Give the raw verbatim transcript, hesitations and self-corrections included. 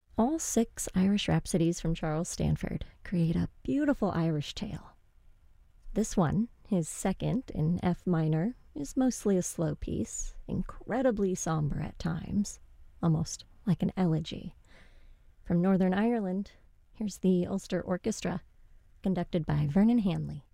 All six Irish Rhapsodies from Charles Stanford create a beautiful Irish tale. This one, his second in F minor, is mostly a slow piece, incredibly somber at times, almost like an elegy. From Northern Ireland, here's the Ulster Orchestra, conducted by Vernon Hanley.